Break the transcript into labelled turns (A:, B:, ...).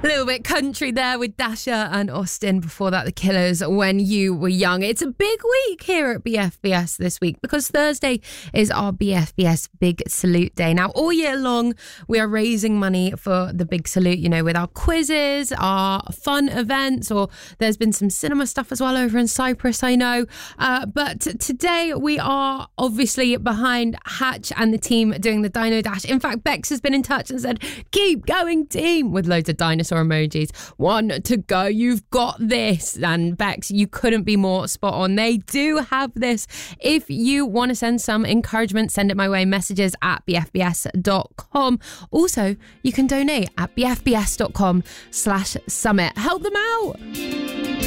A: A little bit country there with Dasha and Austin. Before that, The Killers, When You Were Young. It's a big week here at BFBS this week because Thursday is our BFBS Big Salute Day. Now, all year long, we are raising money for the Big Salute, you know, with our quizzes, our fun events, or there's been some cinema stuff as well over in Cyprus, I know. But today, we are obviously behind Hatch and the team doing the Dino Dash. In fact, Bex has been in touch and said, keep going, team, with loads of dinosaur emojis. 1 to go, you've got this. And Bex, you couldn't be more spot on. They do have this. If you want to send some encouragement, send it my way. Messages at bfbs.com. Also, you can donate at bfbs.com/summit. Help them out.